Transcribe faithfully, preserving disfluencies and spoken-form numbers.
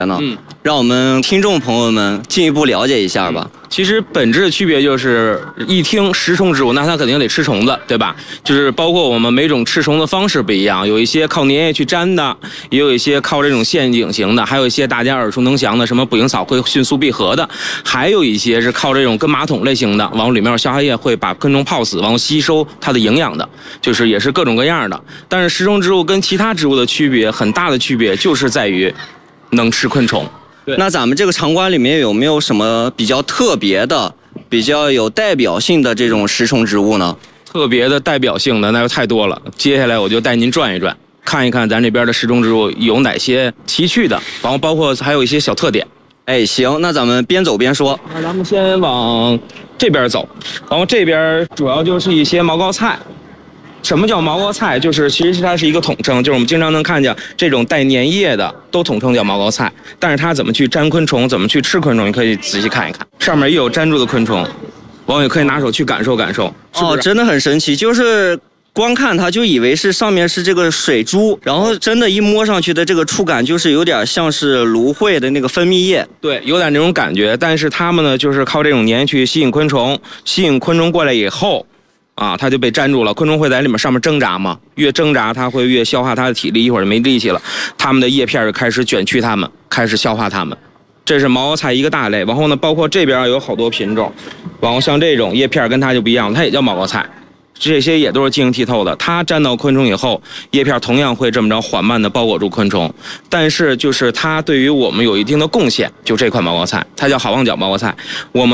呢？ 嗯， 让我们听众朋友们进一步了解一下吧。 嗯、其实本质的区别就是一听食虫植物，那它肯定得吃虫子，对吧？就是包括我们每种吃虫的方式不一样，有一些靠粘液去粘的，也有一些靠这种陷阱型的，还有一些大家耳熟能详的什么捕蝇草会迅速闭合的，还有一些是靠这种跟马桶类型的，往后里面有消化液会把昆虫泡死，然后吸收它的营养的，就是也是各种各样的。但是食虫植物跟其他植物的区别，很大的区别就是在于能吃昆虫。 那咱们这个场馆里面有没有什么比较特别的、比较有代表性的这种食虫植物呢？ 特别的代表性的那就太多了。接下来我就带您转一转，看一看咱这边的食虫植物有哪些奇趣的，然后包括还有一些小特点。 哎，行，那咱们边走边说。 那咱们先往这边走，然后这边主要就是一些毛膏菜。什么叫毛膏菜？就是其实它是一个统称，就是我们经常能看见这种带粘液的都统称叫毛膏菜。但是它怎么去粘昆虫，怎么去吃昆虫，你可以仔细看一看，上面也有粘住的昆虫，网友可以拿手去感受感受。是不是？ 哦，真的很神奇，就是光看它就以为是上面是这个水珠，然后真的，一摸上去的这个触感就是有点像是芦荟的那个分泌液， 对，有点那种感觉。但是它们呢，就是靠这种粘去吸引昆虫，吸引昆虫过来以后。啊，它就被粘住了，昆虫会在里面上面挣扎嘛，越挣扎它会越消化它的体力，一会儿就没力气了，它们的叶片就开始卷曲它们，开始消化它们。这是毛膏菜一个大类，然后呢，包括这边有好多品种，然后像这种叶片跟它就不一样，它也叫毛膏菜，这些也都是晶莹剔透的。它粘到昆虫以后，叶片同样会这么着缓慢的包裹住昆虫，但是就是它对于我们有一定的贡献，就这款毛膏菜，它叫好望角毛膏菜，我们。